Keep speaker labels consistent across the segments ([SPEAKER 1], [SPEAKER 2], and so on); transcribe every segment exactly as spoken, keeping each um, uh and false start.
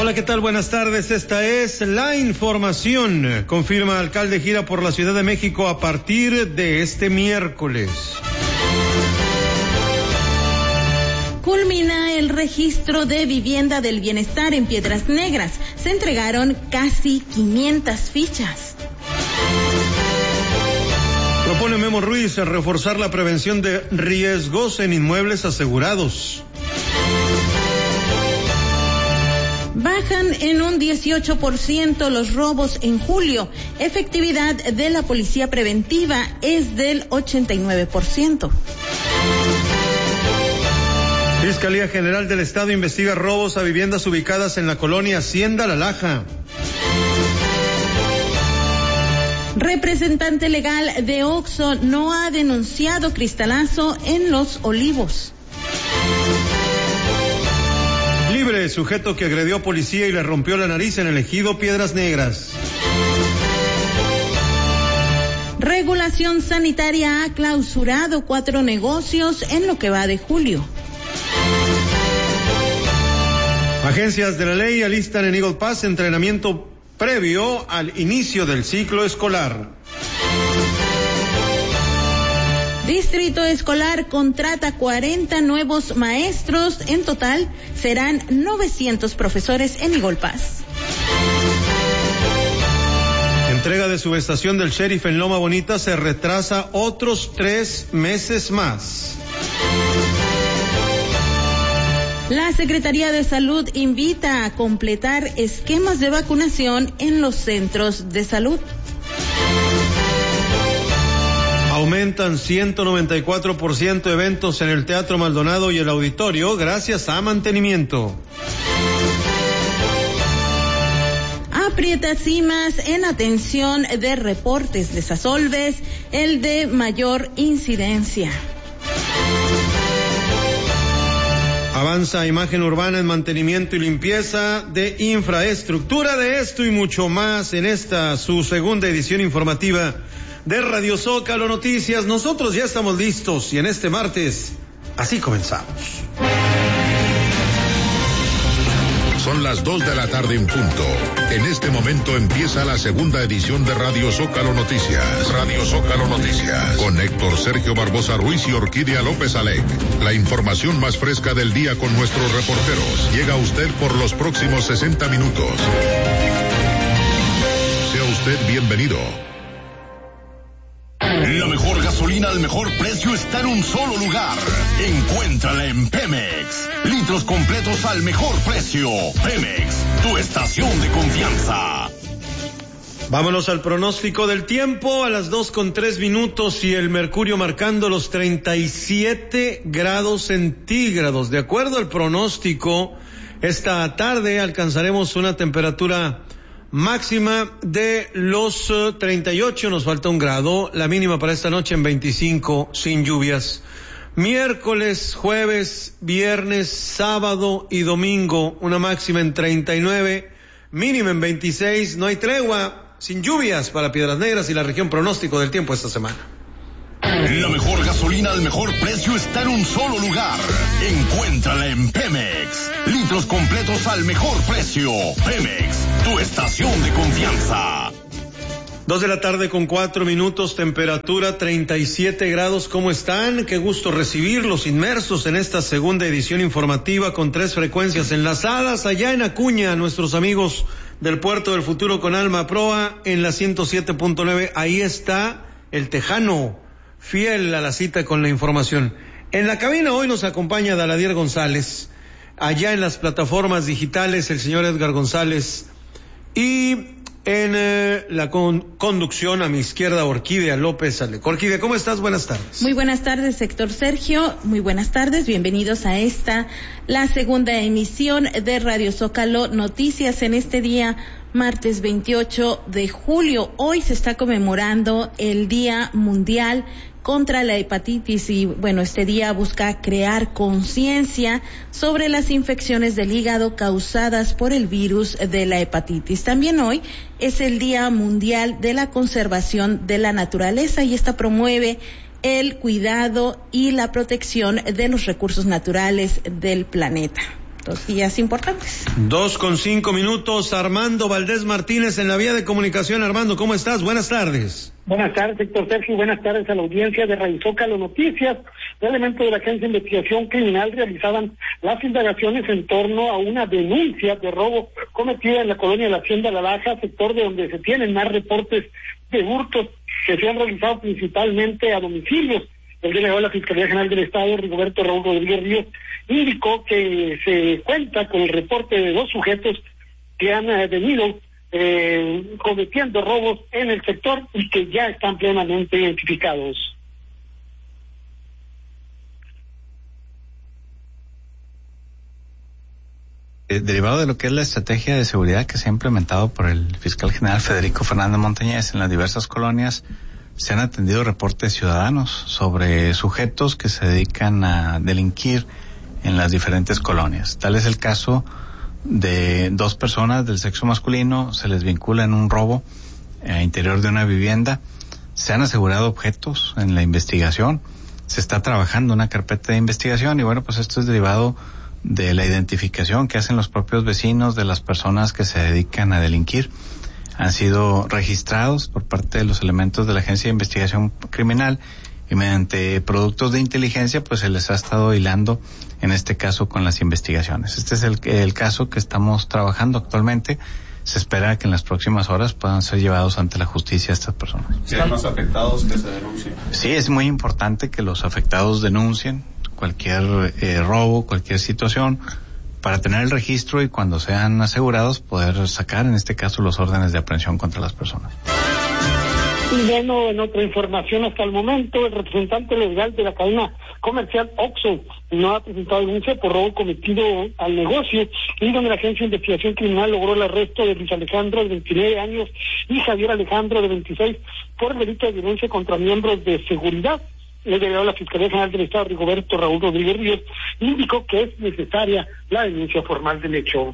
[SPEAKER 1] Hola, ¿qué tal? Buenas tardes. Esta es la información. Confirma alcalde gira por la Ciudad de México a partir de este miércoles.
[SPEAKER 2] Culmina el registro de vivienda del bienestar en Piedras Negras. Se entregaron casi quinientas fichas.
[SPEAKER 1] Propone Memo Ruiz reforzar la prevención de riesgos en inmuebles asegurados.
[SPEAKER 2] Bajan en un dieciocho por ciento los robos en julio. Efectividad de la policía preventiva es del ochenta y nueve por ciento.
[SPEAKER 1] Fiscalía General del Estado investiga robos a viviendas ubicadas en la colonia Hacienda La Laja.
[SPEAKER 2] Representante legal de Oxxo no ha denunciado cristalazo en Los Olivos.
[SPEAKER 1] Libre, sujeto que agredió a policía y le rompió la nariz en el ejido Piedras Negras.
[SPEAKER 2] Regulación sanitaria ha clausurado cuatro negocios en lo que va de julio.
[SPEAKER 1] Agencias de la ley alistan en Eagle Pass entrenamiento previo al inicio del ciclo escolar.
[SPEAKER 2] Distrito Escolar contrata cuarenta nuevos maestros. En total serán novecientos profesores en Eagle Pass.
[SPEAKER 1] Entrega de subestación del sheriff en Loma Bonita se retrasa otros tres meses más.
[SPEAKER 2] La Secretaría de Salud invita a completar esquemas de vacunación en los centros de salud.
[SPEAKER 1] Aumentan ciento noventa y cuatro por ciento eventos en el Teatro Maldonado y el Auditorio gracias a mantenimiento.
[SPEAKER 2] Aprieta cimas en atención de reportes de Sasolves, el de mayor incidencia.
[SPEAKER 1] Avanza Imagen Urbana en mantenimiento y limpieza de infraestructura. De esto y mucho más en esta su segunda edición informativa de Radio Zócalo Noticias. Nosotros ya estamos listos y en este martes así comenzamos.
[SPEAKER 3] Son las dos de la tarde en punto. En este momento empieza la segunda edición de Radio Zócalo Noticias. Radio Zócalo Noticias. Con Héctor Sergio Barbosa Ruiz y Orquídea López Alec. La información más fresca del día con nuestros reporteros. Llega a usted por los próximos sesenta minutos. Sea usted bienvenido.
[SPEAKER 4] La mejor gasolina al mejor precio está en un solo lugar. Encuéntrala en Pemex. Litros completos al mejor precio. Pemex, tu estación de confianza.
[SPEAKER 1] Vámonos al pronóstico del tiempo a las dos con tres minutos y el mercurio marcando los treinta y siete grados centígrados. De acuerdo al pronóstico, esta tarde alcanzaremos una temperatura máxima de los uh, treinta y ocho, nos falta un grado, la mínima para esta noche en veinticinco, sin lluvias. Miércoles, jueves, viernes, sábado y domingo, una máxima en treinta y nueve, mínima en veintiséis, no hay tregua, sin lluvias para Piedras Negras y la región. Pronóstico del tiempo esta semana.
[SPEAKER 4] La mejor gasolina al mejor precio está en un solo lugar. Encuéntrala en Pemex. Litros completos al mejor precio. Pemex, tu estación de confianza.
[SPEAKER 1] Dos de la tarde con cuatro minutos, temperatura treinta y siete grados. ¿Cómo están? Qué gusto recibirlos inmersos en esta segunda edición informativa con tres frecuencias enlazadas allá en Acuña, nuestros amigos del Puerto del Futuro con Alma Proa en la ciento siete punto nueve. Ahí está el tejano, fiel a la cita con la información. En la cabina hoy nos acompaña Daladier González, allá en las plataformas digitales el señor Edgar González y en eh, la con, conducción a mi izquierda Orquídea López Alec. Orquídea, ¿cómo estás? Buenas tardes.
[SPEAKER 2] Muy buenas tardes, Héctor Sergio. Muy buenas tardes, bienvenidos a esta, la segunda emisión de Radio Zócalo Noticias en este día martes veintiocho de julio. Hoy se está conmemorando el Día Mundial contra la Hepatitis y bueno, este día busca crear conciencia sobre las infecciones del hígado causadas por el virus de la hepatitis. También hoy es el Día Mundial de la Conservación de la Naturaleza y esta promueve el cuidado y la protección de los recursos naturales del planeta. los días importantes.
[SPEAKER 1] Dos con cinco minutos, Armando Valdés Martínez en la vía de comunicación. Armando, ¿cómo estás? Buenas tardes.
[SPEAKER 5] Buenas tardes, Héctor Sergio. Buenas tardes a la audiencia de Radio Zócalo Noticias. Elementos de la Agencia de Investigación Criminal realizaban las indagaciones en torno a una denuncia de robo cometida en la colonia de la Hacienda La Laja, sector de donde se tienen más reportes de hurtos que se han realizado principalmente a domicilios. El delegado de la Fiscalía General del Estado, Rigoberto Raúl Rodríguez Ríos, indicó que se cuenta con el reporte de dos sujetos que han eh, venido eh, cometiendo robos en el sector y que ya están plenamente identificados.
[SPEAKER 6] Eh, derivado de lo que es la estrategia de seguridad que se ha implementado por el fiscal general Federico Fernández Montañez en las diversas colonias, se han atendido reportes ciudadanos sobre sujetos que se dedican a delinquir en las diferentes colonias. Tal es el caso de dos personas del sexo masculino, se les vincula en un robo a interior de una vivienda, se han asegurado objetos en la investigación, se está trabajando una carpeta de investigación y bueno, pues esto es derivado de la identificación que hacen los propios vecinos de las personas que se dedican a delinquir. Han sido registrados por parte de los elementos de la Agencia de Investigación Criminal y mediante productos de inteligencia pues se les ha estado hilando en este caso con las investigaciones. Este es el, el caso que estamos trabajando actualmente. Se espera que en las próximas horas puedan ser llevados ante la justicia estas personas.
[SPEAKER 7] ¿Están los afectados que se denuncien?
[SPEAKER 6] Sí, es muy importante que los afectados denuncien cualquier eh, robo, cualquier situación, para tener el registro y cuando sean asegurados poder sacar en este caso los órdenes de aprehensión contra las personas.
[SPEAKER 5] Y bueno, en otra información hasta el momento, el representante legal de la cadena comercial Oxxo no ha presentado denuncia por robo cometido al negocio, y donde la Agencia de Investigación Criminal logró el arresto de Luis Alejandro, de veintinueve años, y Javier Alejandro, de veintiséis, por el delito de violencia contra miembros de seguridad. El delegado de la Fiscalía General del Estado, Rigoberto Raúl Rodríguez Ríos, indicó que es necesaria la denuncia formal del hecho.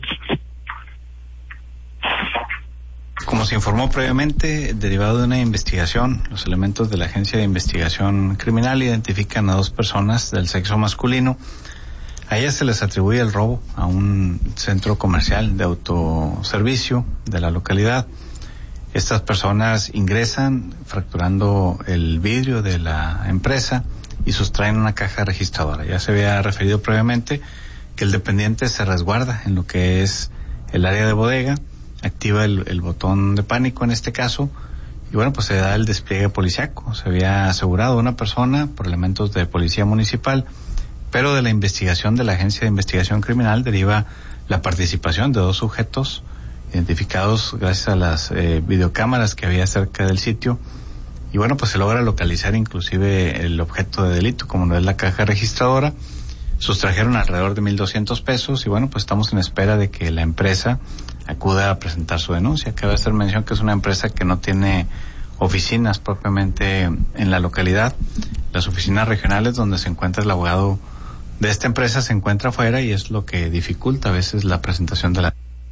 [SPEAKER 6] Como se informó previamente, derivado de una investigación, los elementos de la Agencia de Investigación Criminal identifican a dos personas del sexo masculino. A ellas se les atribuye el robo a un centro comercial de autoservicio de la localidad. Estas personas ingresan fracturando el vidrio de la empresa y sustraen una caja registradora. Ya se había referido previamente que el dependiente se resguarda en lo que es el área de bodega, activa el, el botón de pánico en este caso, y bueno, pues se da el despliegue policiaco. Se había asegurado una persona por elementos de policía municipal, pero de la investigación de la Agencia de Investigación Criminal deriva la participación de dos sujetos identificados gracias a las eh, videocámaras que había cerca del sitio, y bueno, pues se logra localizar inclusive el objeto de delito, como no es la caja registradora. Sustrajeron alrededor de mil doscientos pesos y bueno, pues estamos en espera de que la empresa acuda a presentar su denuncia. Cabe hacer mención que es una empresa que no tiene oficinas propiamente en la localidad. Las oficinas regionales donde se encuentra el abogado de esta empresa se encuentra afuera y es lo que dificulta a veces la presentación de la...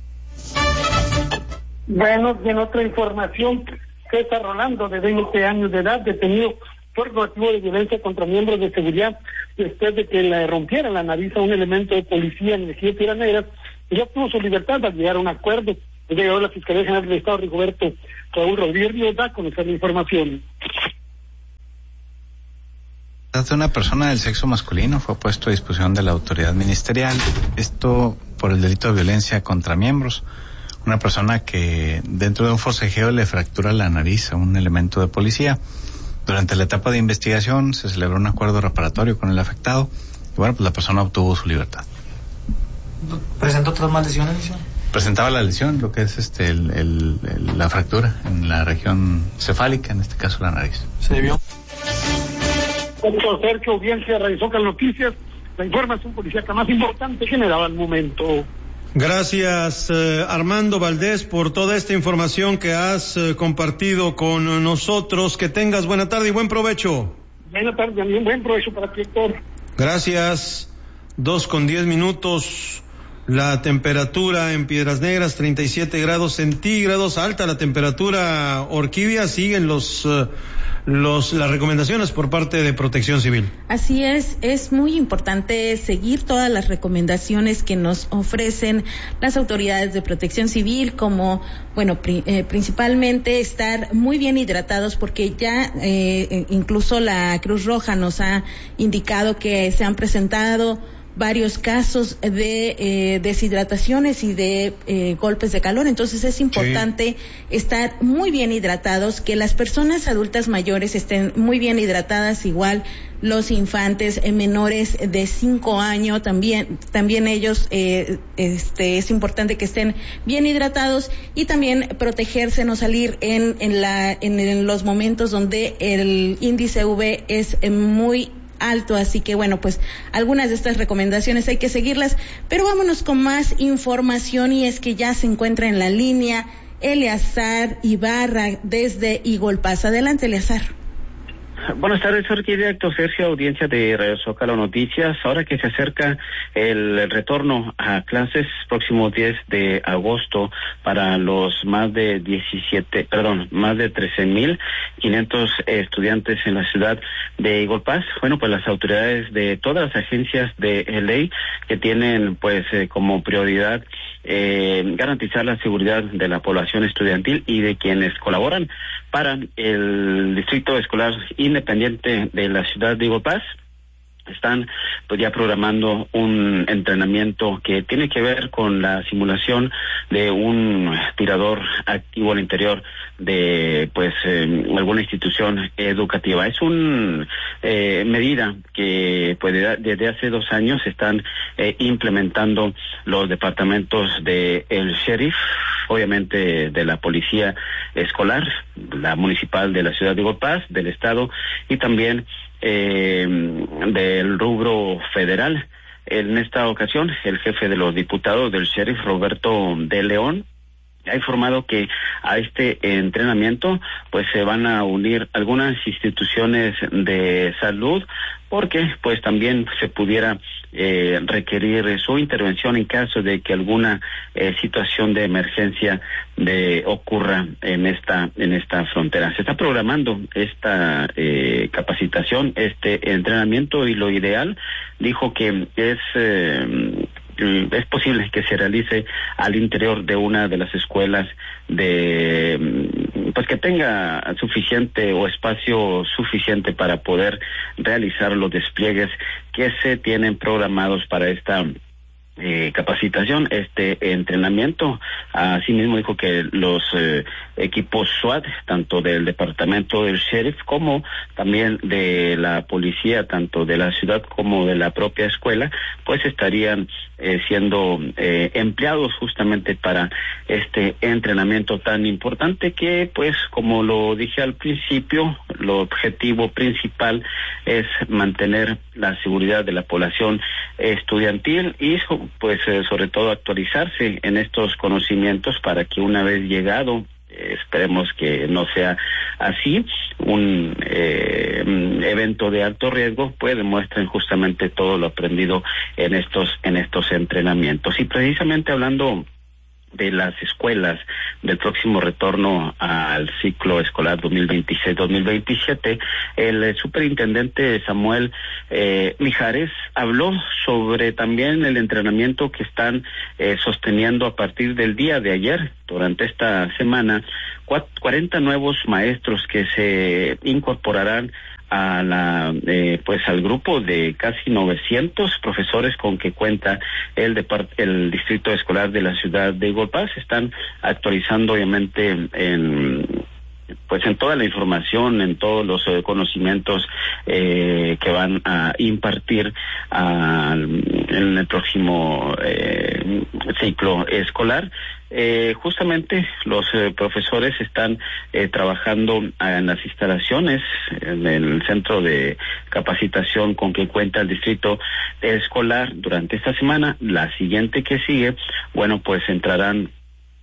[SPEAKER 5] Bueno, en otra información, César Rolando, de veinte años de edad, detenido por motivo de violencia contra miembros de seguridad después de que le rompiera la nariz a un elemento de policía en Mejía Piedras Negras, ya obtuvo su libertad al llegar a un acuerdo. Llegó la Fiscalía General del Estado, Rigoberto Raúl Rodríguez, da a conocer la información.
[SPEAKER 6] De una persona del sexo masculino fue puesto a disposición de la autoridad ministerial, esto por el delito de violencia contra miembros. Una persona que dentro de un forcejeo le fractura la nariz a un elemento de policía. Durante la etapa de investigación se celebró un acuerdo reparatorio con el afectado y bueno, pues la persona obtuvo su libertad.
[SPEAKER 8] ¿Presentó otras más lesiones?
[SPEAKER 6] Presentaba la lesión, lo que es este el, el, el, la fractura en la región cefálica, en este caso la nariz.
[SPEAKER 8] ¿Se vio?
[SPEAKER 5] Doctor Sergio, audiencia, realizó con noticias, la información policíaca más importante generada al momento.
[SPEAKER 1] Gracias, eh, Armando Valdés, por toda esta información que has eh, compartido con nosotros. Que tengas buena tarde y buen provecho.
[SPEAKER 5] Buena tarde, también buen provecho para ti, Héctor.
[SPEAKER 1] Gracias. Dos con diez minutos. La temperatura en Piedras Negras, treinta y siete grados centígrados. Alta la temperatura, Orquídea. Siguen los... Eh, los las recomendaciones por parte de Protección Civil.
[SPEAKER 2] Así es, es muy importante seguir todas las recomendaciones que nos ofrecen las autoridades de Protección Civil, como, bueno, pri, eh, principalmente estar muy bien hidratados, porque ya eh, incluso la Cruz Roja nos ha indicado que se han presentado varios casos de eh, deshidrataciones y de eh, golpes de calor. Entonces es importante sí. estar muy bien hidratados, que las personas adultas mayores estén muy bien hidratadas, igual los infantes eh, menores de cinco años también también ellos eh, este es importante que estén bien hidratados, y también protegerse, no salir en en la en, en los momentos donde el índice U V es eh, muy alto. Así que bueno, pues algunas de estas recomendaciones hay que seguirlas, pero vámonos con más información, y es que ya se encuentra en la línea Eleazar Ibarra desde Igolpaz. Adelante, Eleazar.
[SPEAKER 9] Buenas tardes, arquitecto Sergio, audiencia de Radio Zócalo Noticias. Ahora que se acerca el retorno a clases próximo diez de agosto para los más de diecisiete, perdón, más de trece mil quinientos estudiantes en la ciudad de Igolpaz, bueno, pues las autoridades de todas las agencias de ley que tienen pues eh, como prioridad eh, garantizar la seguridad de la población estudiantil y de quienes colaboran para el Distrito Escolar Independiente de la ciudad de Igolpaz, están pues ya programando un entrenamiento que tiene que ver con la simulación de un tirador activo al interior de pues eh, alguna institución educativa. Es una eh, medida que pues de, desde hace dos años están eh, implementando los departamentos de el sheriff, obviamente de la policía escolar, la municipal de la ciudad de Igolpaz, del estado, y también eh, del rubro federal. En esta ocasión, el jefe de los diputados del sheriff, Roberto de León, ha informado que a este entrenamiento pues se van a unir algunas instituciones de salud, porque pues también se pudiera eh, requerir su intervención en caso de que alguna eh, situación de emergencia de ocurra en esta en esta frontera. Se está programando esta eh, capacitación, este entrenamiento, y lo ideal, dijo que es eh, es posible que se realice al interior de una de las escuelas de pues que tenga suficiente o espacio suficiente para poder realizar los despliegues que se tienen programados para esta Eh, capacitación, este entrenamiento. Asimismo dijo que los eh, equipos SWAT, tanto del departamento del sheriff como también de la policía, tanto de la ciudad como de la propia escuela, pues estarían eh, siendo eh, empleados justamente para este entrenamiento tan importante que, pues, como lo dije al principio, el objetivo principal es mantener la seguridad de la población estudiantil y pues eh, sobre todo actualizarse en estos conocimientos para que una vez llegado, eh, esperemos que no sea así, un eh, evento de alto riesgo, pues demuestren justamente todo lo aprendido en estos en estos entrenamientos. Y precisamente hablando de las escuelas del próximo retorno al ciclo escolar dos mil veintiséis dos mil veintisiete, el eh, superintendente Samuel eh, Mijares habló sobre también el entrenamiento que están eh, sosteniendo a partir del día de ayer, durante esta semana, cuarenta nuevos maestros que se incorporarán a la eh, pues al grupo de casi novecientos profesores con que cuenta el depart el distrito escolar de la ciudad de Igolpaz. Están actualizando obviamente en pues en toda la información, en todos los eh, conocimientos eh, que van a impartir a, en el próximo eh, ciclo escolar. Eh, justamente los eh, profesores están eh, trabajando en las instalaciones en el centro de capacitación con que cuenta el distrito escolar durante esta semana. La siguiente que sigue, bueno, pues entrarán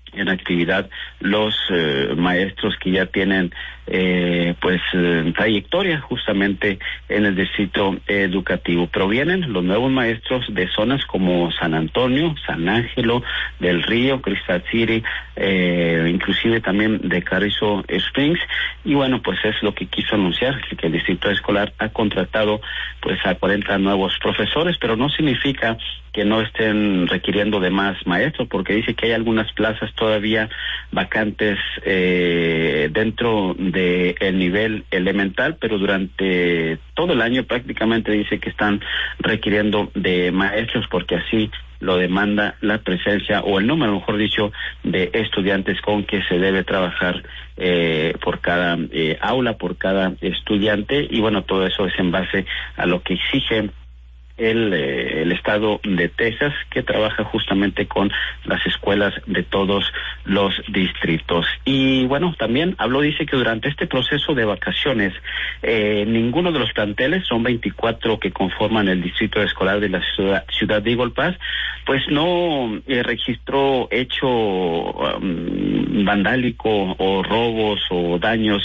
[SPEAKER 9] en actividad los eh, maestros que ya tienen eh, pues eh, trayectoria justamente en el distrito educativo. Provienen los nuevos maestros de zonas como San Antonio, San Ángelo, del Río, Crystal City, eh, inclusive también de Carrizo Springs, y bueno, pues es lo que quiso anunciar, que el distrito escolar ha contratado pues a cuarenta nuevos profesores, pero no significa que no estén requiriendo de más maestros, porque dice que hay algunas plazas todavía vacantes eh, dentro de el nivel elemental, pero durante todo el año prácticamente dice que están requiriendo de maestros, porque así lo demanda la presencia o el número, mejor dicho, de estudiantes con que se debe trabajar eh, por cada eh, aula, por cada estudiante, y bueno, todo eso es en base a lo que exige El, eh, el estado de Texas, que trabaja justamente con las escuelas de todos los distritos. Y bueno, también habló, dice que durante este proceso de vacaciones, eh, ninguno de los planteles, son veinticuatro que conforman el distrito escolar de la ciudad, ciudad de Eagle Pass, pues no eh, registró hecho um, vandálico o robos o daños,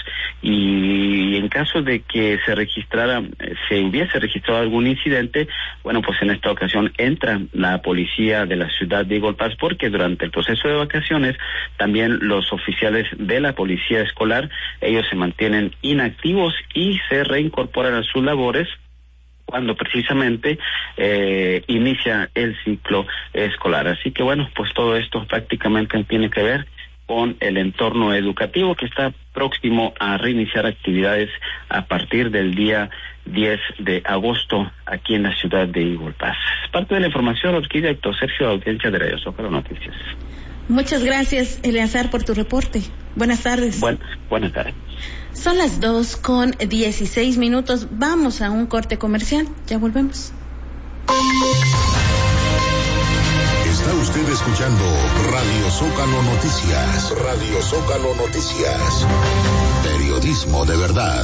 [SPEAKER 9] y en caso de que se registrara, se hubiese registrado algún incidente, bueno, pues en esta ocasión entra la policía de la ciudad de Eagle Pass, porque durante el proceso de vacaciones también los oficiales de la policía escolar, ellos se mantienen inactivos y se reincorporan a sus labores cuando precisamente eh, inicia el ciclo escolar. Así que bueno, pues todo esto prácticamente tiene que ver con el entorno educativo, que está próximo a reiniciar actividades a partir del día diez de agosto aquí en la ciudad de Eagle Pass. Parte de la información, aquí director Sergio, audiencia de Radio Zócalo Noticias.
[SPEAKER 2] Muchas gracias, Eleazar, por tu reporte. Buenas tardes.
[SPEAKER 9] Buen, buenas tardes.
[SPEAKER 2] Son las dos con dieciséis minutos. Vamos a un corte comercial. Ya volvemos.
[SPEAKER 3] Está usted escuchando Radio Zócalo Noticias. Radio Zócalo Noticias. Periodismo de verdad.